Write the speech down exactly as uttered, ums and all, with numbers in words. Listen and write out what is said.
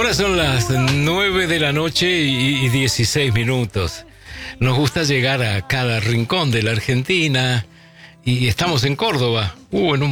Ahora son las nueve de la noche y dieciséis minutos. Nos gusta llegar a cada rincón de la Argentina y estamos en Córdoba. Uh, en un